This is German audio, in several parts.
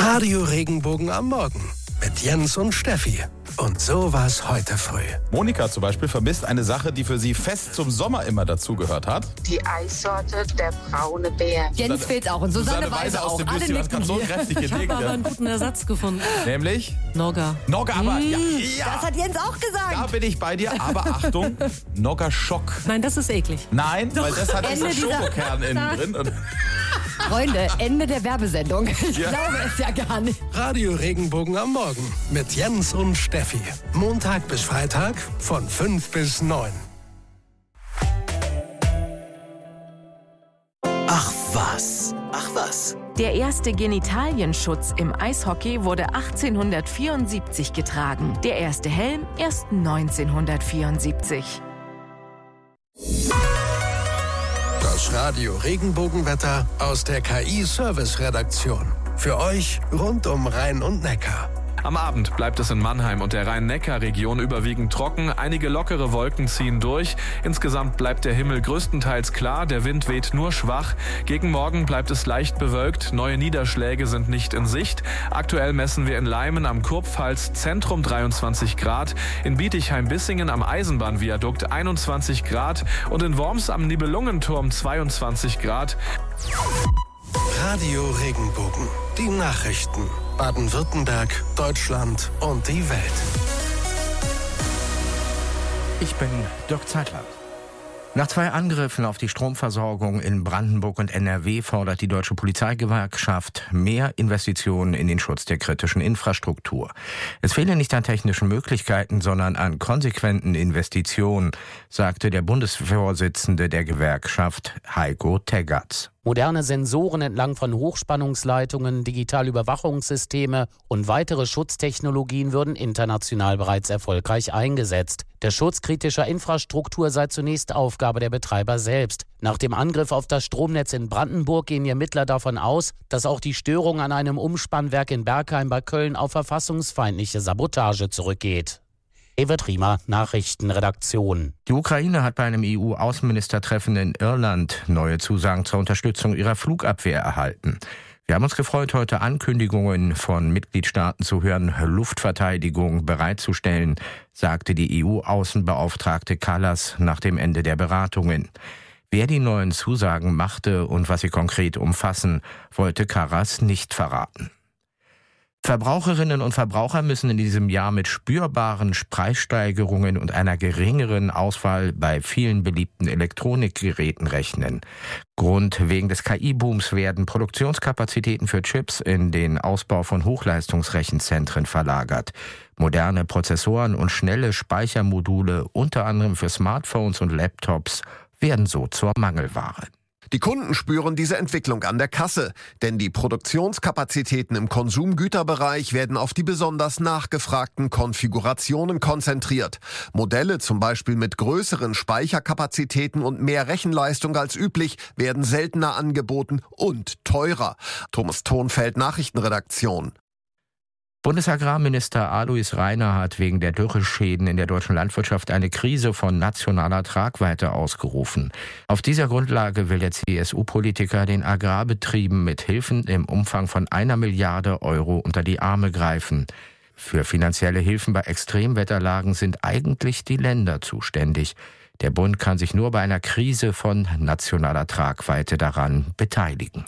Radio Regenbogen am Morgen mit Jens und Steffi. Und so war's heute früh. Monika zum Beispiel vermisst eine Sache, die für sie fest zum Sommer immer dazugehört hat. Die Eissorte der braune Bär. Jens fehlt auch und Susanne Weise auch. Aus dem Alle Büsschen, nicken so hier. kräftige Ich habe Dinge. aber einen guten Ersatz gefunden. Nämlich? Nogga. Nogga, aber ja. Das hat Jens auch gesagt. Da bin ich bei dir, aber Achtung, Nogga-Schock. Nein, das ist eklig. Nein, weil das hat Ende diesen dieser- Schokokern innen drin. Und Freunde, Ende der Werbesendung. Ich Ja. glaube es ja gar nicht. Radio Regenbogen am Morgen mit Jens und Steffi. Montag bis Freitag von 5 bis 9. Ach was. Der erste Genitalienschutz im Eishockey wurde 1874 getragen. Der erste Helm erst 1974. Das Radio Regenbogenwetter aus der KI-Service-Redaktion. Für euch rund um Rhein und Neckar. Am Abend bleibt es in Mannheim und der Rhein-Neckar-Region überwiegend trocken. Einige lockere Wolken ziehen durch. Insgesamt bleibt der Himmel größtenteils klar. Der Wind weht nur schwach. Gegen Morgen bleibt es leicht bewölkt. Neue Niederschläge sind nicht in Sicht. Aktuell messen wir in Leimen am Kurpfalz Zentrum 23 Grad, in Bietigheim-Bissingen am Eisenbahnviadukt 21 Grad und in Worms am Nibelungenturm 22 Grad. Radio Regenbogen. Die Nachrichten. Baden-Württemberg, Deutschland und die Welt. Ich bin Dirk Zeitler. Nach 2 Angriffen auf die Stromversorgung in Brandenburg und NRW fordert die Deutsche Polizeigewerkschaft mehr Investitionen in den Schutz der kritischen Infrastruktur. Es fehle nicht an technischen Möglichkeiten, sondern an konsequenten Investitionen, sagte der Bundesvorsitzende der Gewerkschaft Heiko Teggerts. Moderne Sensoren entlang von Hochspannungsleitungen, digitale Überwachungssysteme und weitere Schutztechnologien würden international bereits erfolgreich eingesetzt. Der Schutz kritischer Infrastruktur sei zunächst Aufgabe der Betreiber selbst. Nach dem Angriff auf das Stromnetz in Brandenburg gehen die Ermittler davon aus, dass auch die Störung an einem Umspannwerk in Bergheim bei Köln auf verfassungsfeindliche Sabotage zurückgeht. Evert Riemer, Nachrichtenredaktion. Die Ukraine hat bei einem EU-Außenministertreffen in Irland neue Zusagen zur Unterstützung ihrer Flugabwehr erhalten. Wir haben uns gefreut, heute Ankündigungen von Mitgliedstaaten zu hören, Luftverteidigung bereitzustellen, sagte die EU-Außenbeauftragte Kallas nach dem Ende der Beratungen. Wer die neuen Zusagen machte und was sie konkret umfassen, wollte Kallas nicht verraten. Verbraucherinnen und Verbraucher müssen in diesem Jahr mit spürbaren Preissteigerungen und einer geringeren Auswahl bei vielen beliebten Elektronikgeräten rechnen. Grund wegen des KI-Booms werden Produktionskapazitäten für Chips in den Ausbau von Hochleistungsrechenzentren verlagert. Moderne Prozessoren und schnelle Speichermodule, unter anderem für Smartphones und Laptops, werden so zur Mangelware. Die Kunden spüren diese Entwicklung an der Kasse, denn die Produktionskapazitäten im Konsumgüterbereich werden auf die besonders nachgefragten Konfigurationen konzentriert. Modelle zum Beispiel mit größeren Speicherkapazitäten und mehr Rechenleistung als üblich werden seltener angeboten und teurer. Thomas Thonfeld, Nachrichtenredaktion. Bundesagrarminister Alois Rainer hat wegen der Dürreschäden in der deutschen Landwirtschaft eine Krise von nationaler Tragweite ausgerufen. Auf dieser Grundlage will der CSU-Politiker den Agrarbetrieben mit Hilfen im Umfang von 1 Milliarde Euro unter die Arme greifen. Für finanzielle Hilfen bei Extremwetterlagen sind eigentlich die Länder zuständig. Der Bund kann sich nur bei einer Krise von nationaler Tragweite daran beteiligen.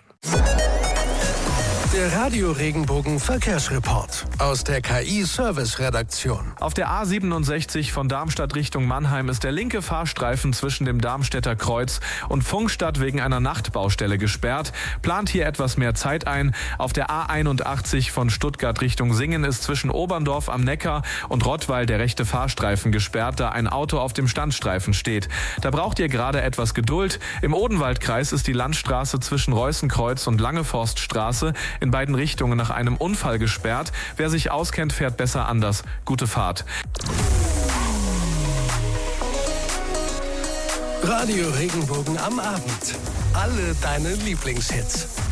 Der Radio Regenbogen Verkehrsreport aus der KI-Service-Redaktion. Auf der A67 von Darmstadt Richtung Mannheim ist der linke Fahrstreifen zwischen dem Darmstädter Kreuz und Funkstadt wegen einer Nachtbaustelle gesperrt. Plant hier etwas mehr Zeit ein. Auf der A81 von Stuttgart Richtung Singen ist zwischen Oberndorf am Neckar und Rottweil der rechte Fahrstreifen gesperrt, da ein Auto auf dem Standstreifen steht. Da braucht ihr gerade etwas Geduld. Im Odenwaldkreis ist die Landstraße zwischen Reußenkreuz und Langeforststraße in beiden Richtungen nach einem Unfall gesperrt. Wer sich auskennt, fährt besser anders. Gute Fahrt. Radio Regenbogen am Abend. Alle deine Lieblingshits.